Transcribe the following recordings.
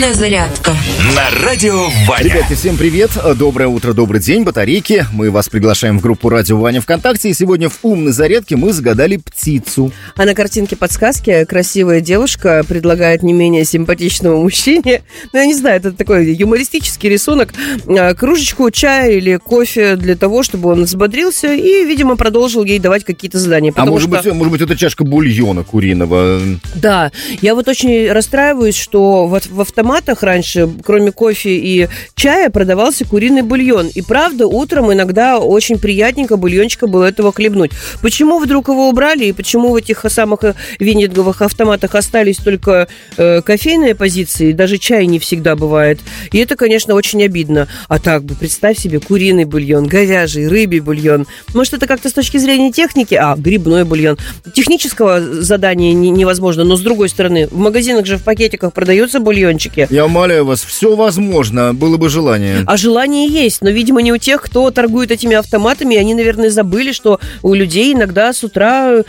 Умная зарядка на радио Ваня. Ребятки, всем привет, доброе утро, добрый день, батарейки. Мы вас приглашаем в группу Радио Ваня ВКонтакте. И сегодня в умной зарядке мы загадали птицу. А на картинке подсказки красивая девушка предлагает не менее симпатичному мужчине, ну, я не знаю, это такой юмористический рисунок, кружечку чая или кофе для того, чтобы он взбодрился и, видимо, продолжил ей давать какие-то задания. А может быть, это чашка бульона куриного? Да, я вот очень расстраиваюсь, что в автоматах раньше, кроме кофе и чая, продавался куриный бульон. И правда, утром иногда очень приятненько бульончика было этого хлебнуть. Почему вдруг его убрали, и почему в этих самых венинговых автоматах остались только кофейные позиции, даже чай не всегда бывает. И это, конечно, очень обидно. А так бы, представь себе, куриный бульон, говяжий, рыбий бульон. Может, это как-то с точки зрения техники? Грибной бульон. Технического задания невозможно, но с другой стороны, в магазинах же в пакетиках продаются бульончики. Я умоляю вас, все возможно, было бы желание. А желание есть, но, видимо, не у тех, кто торгует этими автоматами. Они, наверное, забыли, что у людей иногда с утра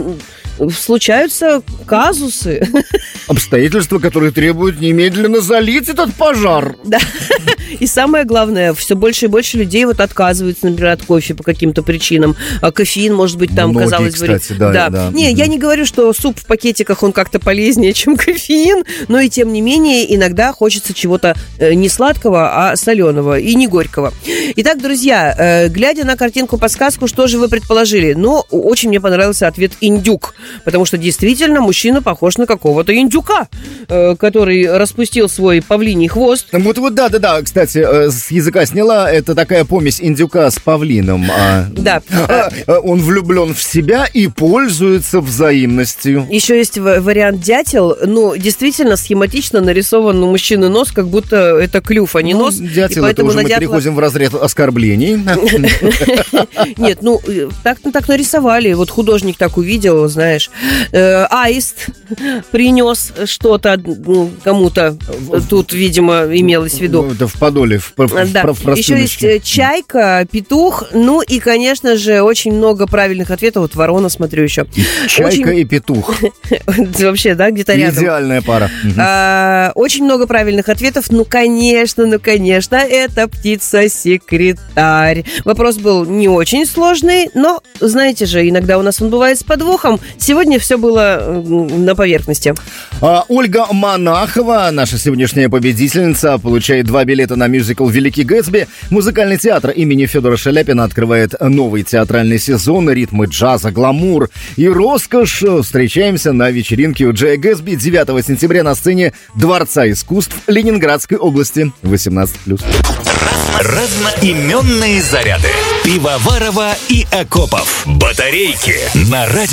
случаются казусы. Обстоятельства, которые требуют немедленно залить этот пожар. Да. И самое главное, все больше и больше людей вот отказываются, например, от кофе по каким-то причинам. А кофеин, может быть, там, многие, казалось бы... кстати, да. Не, я не говорю, что суп в пакетиках, он как-то полезнее, чем кофеин, но и тем не менее иногда хочется чего-то не сладкого, а соленого и не горького. Итак, друзья, глядя на картинку-подсказку, что же вы предположили? Ну, очень мне понравился ответ «индюк», потому что действительно мужчина похож на какого-то индюка, который распустил свой павлиний хвост. Вот, да, кстати, с языка сняла, это такая помесь индюка с павлином. Да. Он влюблен в себя и пользуется взаимностью. Еще есть вариант дятел. Ну, действительно, схематично нарисован у мужчины нос, как будто это клюв, а не нос. Дятел, это уже мы переходим в разряд оскорблений. Нет, так нарисовали. Вот художник так увидел, знаешь. Аист принес что-то кому-то. Тут, видимо, имелось в виду. Это в Подоле, в Еще есть чайка, петух, ну и, конечно же, очень много правильных ответов. Вот ворона, смотрю еще. Чайка и петух. Вообще, да, где-то рядом. Идеальная пара. Очень много правильных ответов. Ну, конечно, это птица-секретарь. Вопрос был не очень сложный, но, знаете же, иногда у нас он бывает с подвохом. Сегодня все было на поверхности. Ольга Монахова, наша сегодняшняя победительница, получает 2 билета на мюзикл «Великий Гэтсби». Музыкальный театр имени Федора Шаляпина открывает новый театральный сезон. Ритмы джаза, гламур и роскошь. Встречаемся на вечеринке у Джея Гэтсби 9 сентября на сцене Дворца искусств Ленинградской области. 18+. Разноименные заряды. Пивоварова и Акопов. Батарейки на радио.